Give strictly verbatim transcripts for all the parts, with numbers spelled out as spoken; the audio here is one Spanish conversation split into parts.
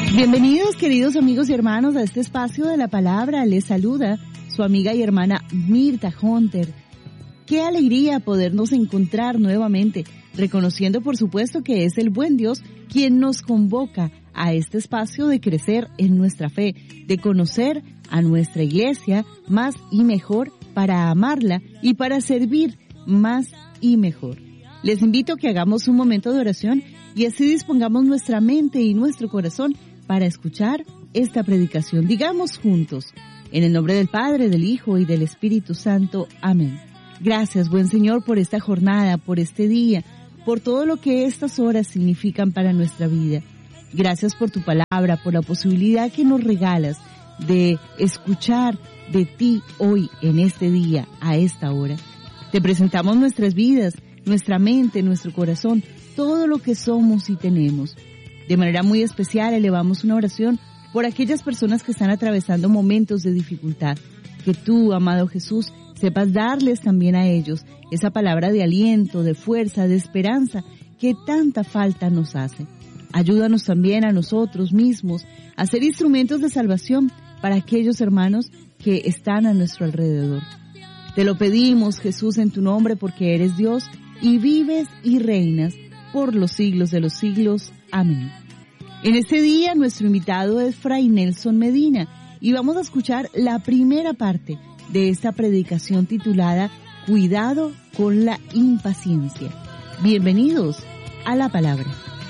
Bienvenidos, queridos amigos y hermanos, a este espacio de la palabra. Les saluda su amiga y hermana Mirta Hunter. Qué alegría podernos encontrar nuevamente, reconociendo por supuesto que es el buen Dios quien nos convoca a este espacio de crecer en nuestra fe, de conocer a nuestra iglesia más y mejor, para amarla y para servir más y mejor. Les invito a que hagamos un momento de oración y así dispongamos nuestra mente y nuestro corazón para escuchar esta predicación. Digamos juntos, en el nombre del Padre, del Hijo y del Espíritu Santo. Amén. Gracias, buen Señor, por esta jornada, por este día, por todo lo que estas horas significan para nuestra vida. Gracias por tu palabra, por la posibilidad que nos regalas de escuchar de ti hoy, en este día, a esta hora. Te presentamos nuestras vidas, nuestra mente, nuestro corazón, todo lo que somos y tenemos. De manera muy especial elevamos una oración por aquellas personas que están atravesando momentos de dificultad. Que tú, amado Jesús, sepas darles también a ellos esa palabra de aliento, de fuerza, de esperanza que tanta falta nos hace. Ayúdanos también a nosotros mismos a ser instrumentos de salvación para aquellos hermanos que están a nuestro alrededor. Te lo pedimos, Jesús, en tu nombre, porque eres Dios y vives y reinas por los siglos de los siglos. Amén. En este día nuestro invitado es Fray Nelson Medina y vamos a escuchar la primera parte de esta predicación titulada Cuidado con la impaciencia. Bienvenidos a la palabra.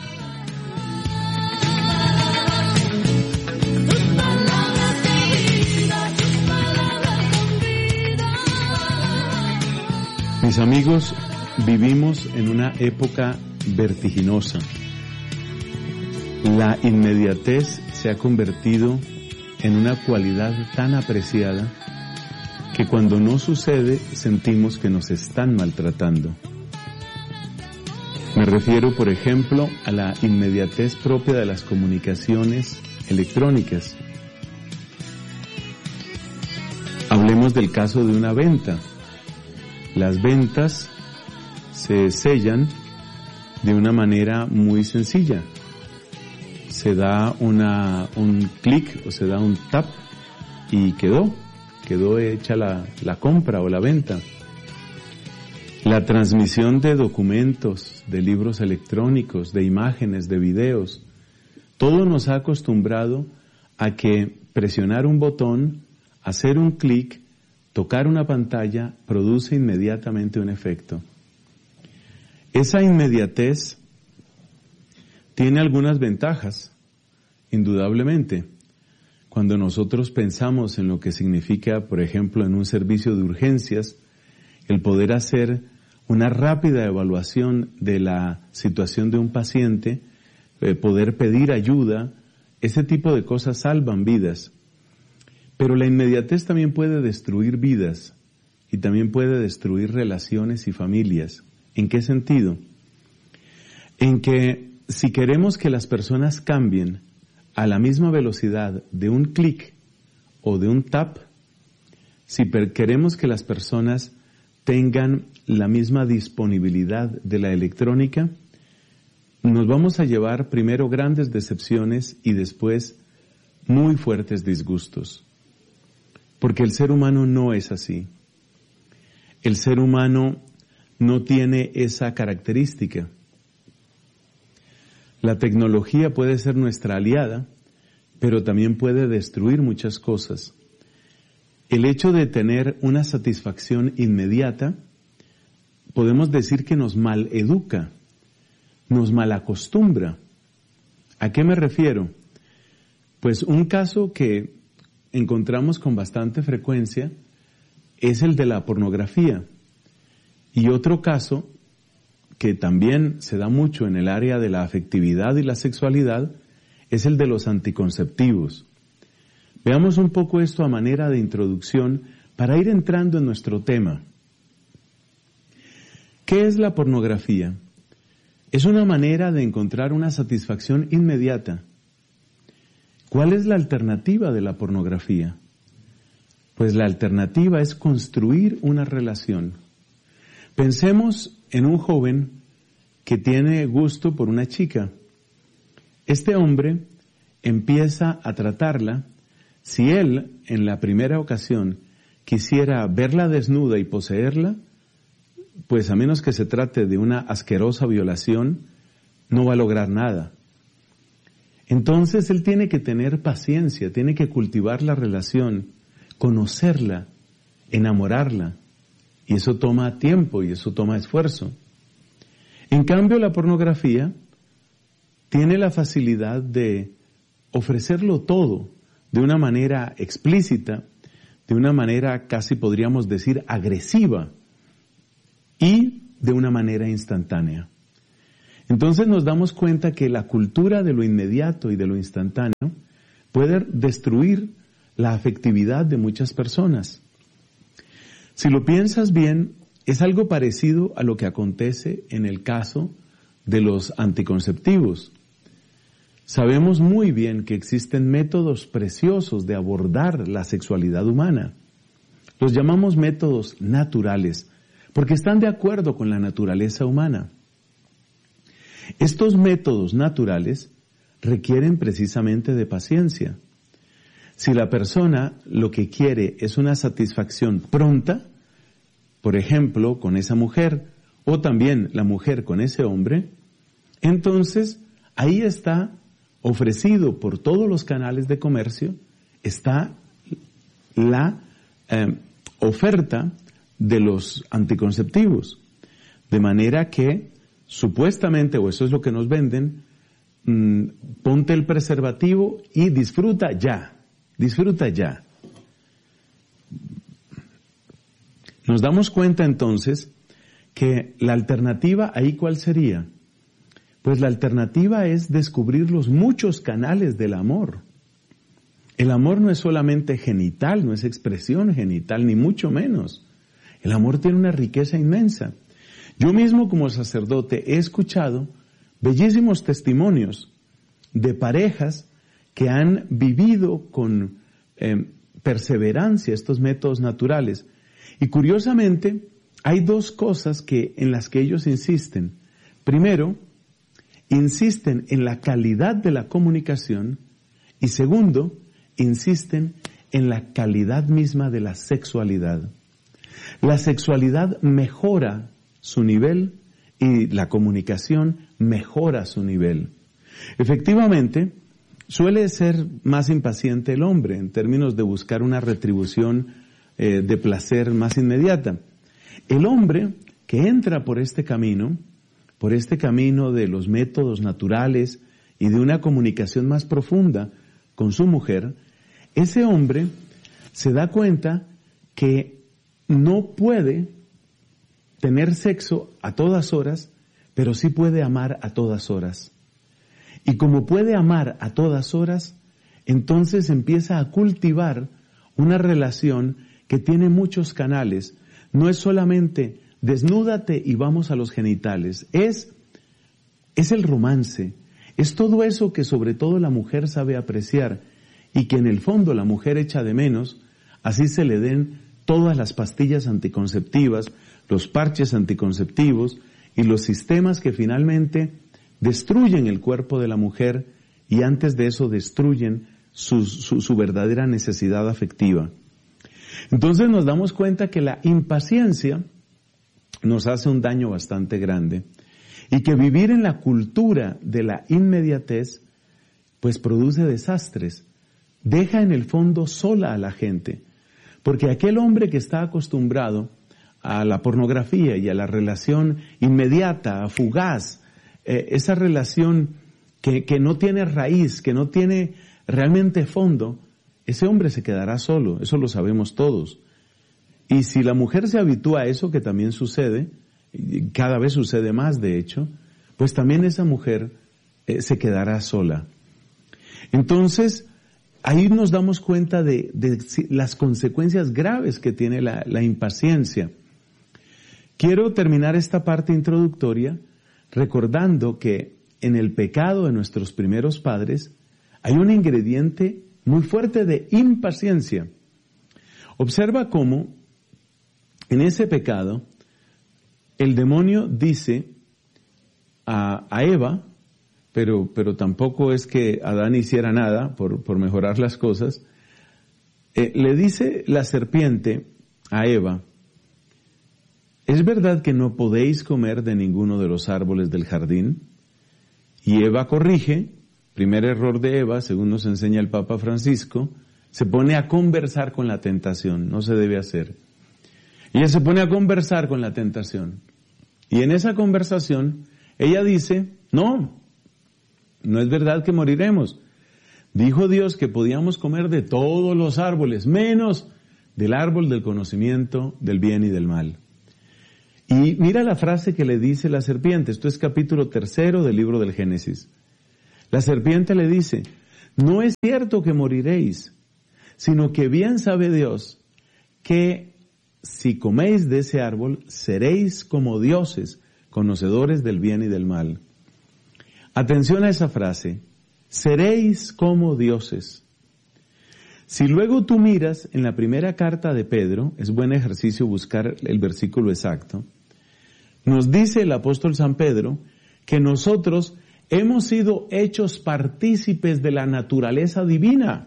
Mis amigos, vivimos en una época vertiginosa. La inmediatez se ha convertido en una cualidad tan apreciada que cuando no sucede sentimos que nos están maltratando. Me refiero, por ejemplo, a la inmediatez propia de las comunicaciones electrónicas. Hablemos del caso de una venta. Las ventas se sellan de una manera muy sencilla. Se da una, un clic o se da un tap y quedó, quedó hecha la, la compra o la venta. La transmisión de documentos, de libros electrónicos, de imágenes, de videos, todo nos ha acostumbrado a que presionar un botón, hacer un clic, tocar una pantalla, produce inmediatamente un efecto. Esa inmediatez tiene algunas ventajas, indudablemente. Cuando nosotros pensamos en lo que significa, por ejemplo, en un servicio de urgencias, el poder hacer una rápida evaluación de la situación de un paciente, eh, poder pedir ayuda, ese tipo de cosas salvan vidas. Pero la inmediatez también puede destruir vidas y también puede destruir relaciones y familias. ¿En qué sentido? En que si queremos que las personas cambien a la misma velocidad de un clic o de un tap, si queremos que las personas tengan la misma disponibilidad de la electrónica, nos vamos a llevar primero grandes decepciones y después muy fuertes disgustos. Porque el ser humano no es así. El ser humano no tiene esa característica. La tecnología puede ser nuestra aliada, pero también puede destruir muchas cosas. El hecho de tener una satisfacción inmediata, podemos decir que nos maleduca, nos malacostumbra. ¿A qué me refiero? Pues un caso que encontramos con bastante frecuencia es el de la pornografía. Y otro caso que también se da mucho en el área de la afectividad y la sexualidad es el de los anticonceptivos. Veamos un poco esto a manera de introducción para ir entrando en nuestro tema. ¿Qué es la pornografía? Es una manera de encontrar una satisfacción inmediata. ¿Cuál es la alternativa de la pornografía? Pues la alternativa es construir una relación. Pensemos en un joven que tiene gusto por una chica. Este hombre empieza a tratarla, si él en la primera ocasión quisiera verla desnuda y poseerla, pues a menos que se trate de una asquerosa violación, no va a lograr nada. Entonces él tiene que tener paciencia, tiene que cultivar la relación, conocerla, enamorarla, y eso toma tiempo y eso toma esfuerzo. En cambio, la pornografía tiene la facilidad de ofrecerlo todo de una manera explícita, de una manera casi podríamos decir agresiva y de una manera instantánea. Entonces nos damos cuenta que la cultura de lo inmediato y de lo instantáneo puede destruir la afectividad de muchas personas. Si lo piensas bien, es algo parecido a lo que acontece en el caso de los anticonceptivos. Sabemos muy bien que existen métodos preciosos de abordar la sexualidad humana. Los llamamos métodos naturales, porque están de acuerdo con la naturaleza humana. Estos métodos naturales requieren precisamente de paciencia. Si la persona lo que quiere es una satisfacción pronta, por ejemplo, con esa mujer, o también la mujer con ese hombre, entonces ahí está ofrecido por todos los canales de comercio, está la eh, oferta de los anticonceptivos. De manera que, supuestamente, o eso es lo que nos venden, mmm, ponte el preservativo y disfruta ya, disfruta ya. Nos damos cuenta entonces que la alternativa ahí ¿cuál sería? Pues la alternativa es descubrir los muchos canales del amor. El amor no es solamente genital, no es expresión genital, ni mucho menos. El amor tiene una riqueza inmensa. Yo mismo como sacerdote he escuchado bellísimos testimonios de parejas que han vivido con eh, perseverancia estos métodos naturales. Y curiosamente, hay dos cosas que, en las que ellos insisten. Primero, insisten en la calidad de la comunicación y segundo, insisten en la calidad misma de la sexualidad. La sexualidad mejora su nivel y la comunicación mejora su nivel. Efectivamente, suele ser más impaciente el hombre en términos de buscar una retribución eh, de placer más inmediata. El hombre que entra por este camino, por este camino de los métodos naturales y de una comunicación más profunda con su mujer, ese hombre se da cuenta que no puede tener sexo a todas horas, pero sí puede amar a todas horas. Y como puede amar a todas horas, entonces empieza a cultivar una relación que tiene muchos canales. No es solamente desnúdate y vamos a los genitales, es, es el romance, es todo eso que sobre todo la mujer sabe apreciar y que en el fondo la mujer echa de menos, así se le den todas las pastillas anticonceptivas, los parches anticonceptivos y los sistemas que finalmente destruyen el cuerpo de la mujer y antes de eso destruyen su, su, su verdadera necesidad afectiva. Entonces nos damos cuenta que la impaciencia nos hace un daño bastante grande y que vivir en la cultura de la inmediatez pues produce desastres, deja en el fondo sola a la gente, porque aquel hombre que está acostumbrado a la pornografía y a la relación inmediata, fugaz, eh, esa relación que, que no tiene raíz, que no tiene realmente fondo, ese hombre se quedará solo, eso lo sabemos todos. Y si la mujer se habitúa a eso, que también sucede, cada vez sucede más de hecho, pues también esa mujer eh, se quedará sola. Entonces, ahí nos damos cuenta de, de las consecuencias graves que tiene la, la impaciencia. Quiero terminar esta parte introductoria recordando que en el pecado de nuestros primeros padres hay un ingrediente muy fuerte de impaciencia. Observa cómo en ese pecado el demonio dice a, a Eva pero, pero tampoco es que Adán hiciera nada por, por mejorar las cosas. Eh, le dice la serpiente a Eva, ¿es verdad que no podéis comer de ninguno de los árboles del jardín? Y Eva corrige, primer error de Eva, según nos enseña el Papa Francisco, se pone a conversar con la tentación, no se debe hacer. Ella se pone a conversar con la tentación. Y en esa conversación, ella dice, no, no es verdad que moriremos. Dijo Dios que podíamos comer de todos los árboles, menos del árbol del conocimiento del bien y del mal. Y mira la frase que le dice la serpiente, esto es capítulo tercero del libro del Génesis. La serpiente le dice, no es cierto que moriréis, sino que bien sabe Dios que si coméis de ese árbol, seréis como dioses, conocedores del bien y del mal. Atención a esa frase, seréis como dioses. Si luego tú miras en la primera carta de Pedro, es buen ejercicio buscar el versículo exacto, nos dice el apóstol San Pedro que nosotros hemos sido hechos partícipes de la naturaleza divina.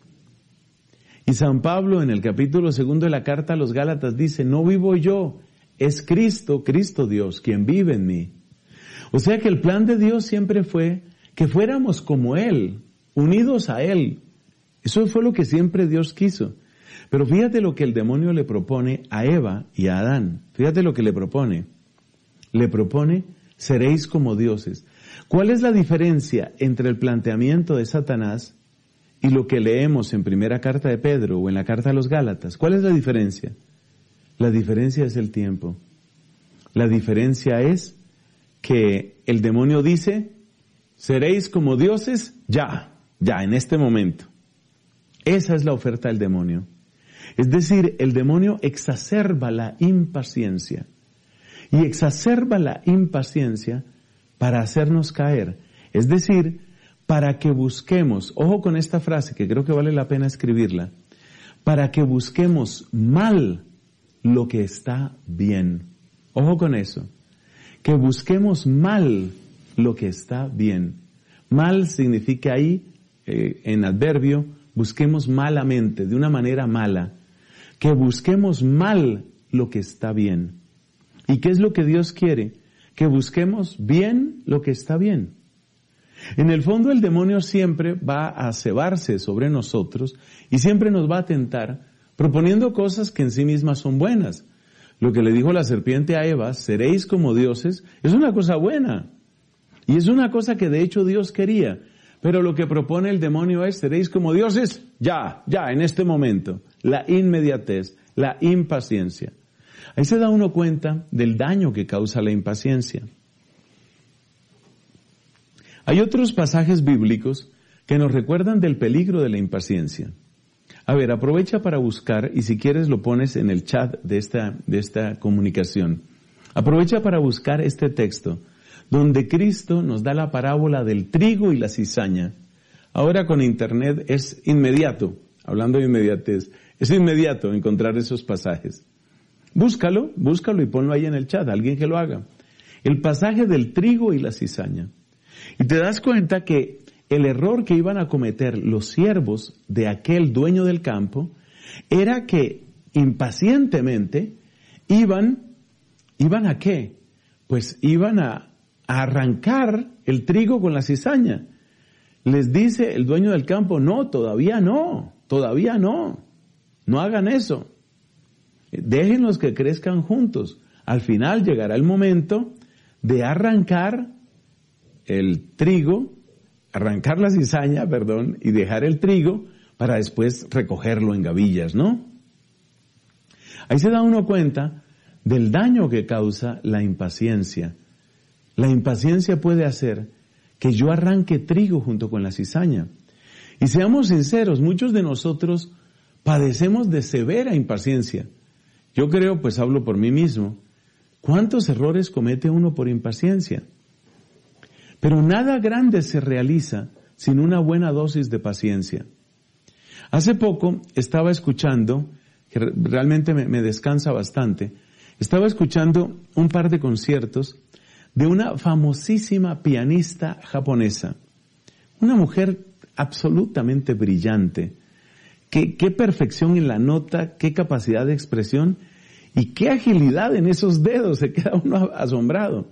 Y San Pablo en el capítulo segundo de la carta a los Gálatas dice, no vivo yo, es Cristo, Cristo Dios, quien vive en mí. O sea que el plan de Dios siempre fue que fuéramos como Él, unidos a Él. Eso fue lo que siempre Dios quiso. Pero fíjate lo que el demonio le propone a Eva y a Adán. Fíjate lo que le propone. Le propone, seréis como dioses. ¿Cuál es la diferencia entre el planteamiento de Satanás y lo que leemos en primera carta de Pedro o en la carta a los Gálatas? ¿Cuál es la diferencia? La diferencia es el tiempo. La diferencia es que el demonio dice, seréis como dioses ya, ya, en este momento. Esa es la oferta del demonio. Es decir, el demonio exacerba la impaciencia. Y exacerba la impaciencia para hacernos caer. Es decir, para que busquemos, ojo con esta frase que creo que vale la pena escribirla, para que busquemos mal lo que está bien. Ojo con eso. Que busquemos mal lo que está bien. Mal significa ahí, eh, en adverbio, busquemos malamente, de una manera mala. Que busquemos mal lo que está bien. ¿Y qué es lo que Dios quiere? Que busquemos bien lo que está bien. En el fondo el demonio siempre va a cebarse sobre nosotros y siempre nos va a tentar proponiendo cosas que en sí mismas son buenas. Lo que le dijo la serpiente a Eva, seréis como dioses, es una cosa buena. Y es una cosa que de hecho Dios quería. Pero lo que propone el demonio es, seréis como dioses ya, ya, en este momento. La inmediatez, la impaciencia. Ahí se da uno cuenta del daño que causa la impaciencia. Hay otros pasajes bíblicos que nos recuerdan del peligro de la impaciencia. A ver, aprovecha para buscar, y si quieres lo pones en el chat de esta, de esta comunicación. Aprovecha para buscar este texto, donde Cristo nos da la parábola del trigo y la cizaña. Ahora con internet es inmediato, hablando de inmediatez, es inmediato encontrar esos pasajes. Búscalo, búscalo y ponlo ahí en el chat, alguien que lo haga. El pasaje del trigo y la cizaña. Y te das cuenta que el error que iban a cometer los siervos de aquel dueño del campo era que impacientemente iban, ¿iban a qué? Pues iban a, a arrancar el trigo con la cizaña. Les dice el dueño del campo, no, todavía no, todavía no, no hagan eso. Déjenlos que crezcan juntos. Al final llegará el momento de arrancar el trigo, arrancar la cizaña, perdón, y dejar el trigo para después recogerlo en gavillas, ¿no? Ahí se da uno cuenta del daño que causa la impaciencia. La impaciencia puede hacer que yo arranque trigo junto con la cizaña. Y seamos sinceros, muchos de nosotros padecemos de severa impaciencia. Yo creo, pues hablo por mí mismo, ¿cuántos errores comete uno por impaciencia? Pero nada grande se realiza sin una buena dosis de paciencia. Hace poco estaba escuchando, que realmente me, me descansa bastante, estaba escuchando un par de conciertos de una famosísima pianista japonesa, una mujer absolutamente brillante. Qué, qué perfección en la nota, qué capacidad de expresión y qué agilidad en esos dedos, se queda uno asombrado.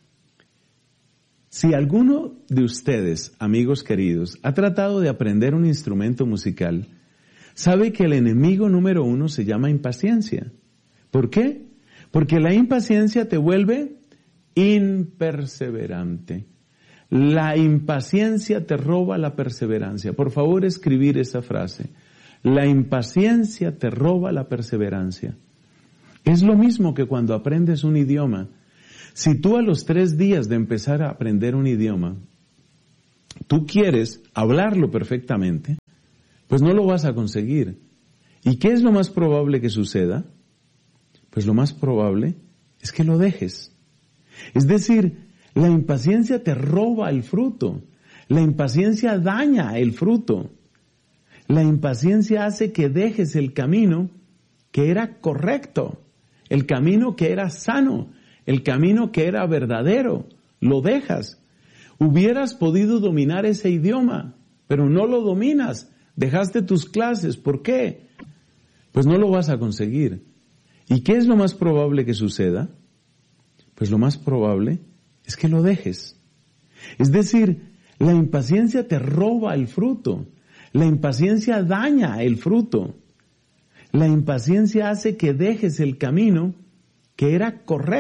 Si alguno de ustedes, amigos queridos, ha tratado de aprender un instrumento musical, sabe que el enemigo número uno se llama impaciencia. ¿Por qué? Porque la impaciencia te vuelve imperseverante. La impaciencia te roba la perseverancia. Por favor, escribir esa frase. La impaciencia te roba la perseverancia. Es lo mismo que cuando aprendes un idioma. Si tú a los tres días de empezar a aprender un idioma, tú quieres hablarlo perfectamente, pues no lo vas a conseguir. ¿Y qué es lo más probable que suceda? Pues lo más probable es que lo dejes. Es decir, la impaciencia te roba el fruto. La impaciencia daña el fruto. La impaciencia hace que dejes el camino que era correcto, el camino que era sano, el camino que era verdadero. Lo dejas. Hubieras podido dominar ese idioma, pero no lo dominas. Dejaste tus clases. ¿Por qué? Pues no lo vas a conseguir. ¿Y qué es lo más probable que suceda? Pues lo más probable es que lo dejes. Es decir, la impaciencia te roba el fruto. La impaciencia daña el fruto. La impaciencia hace que dejes el camino que era correcto.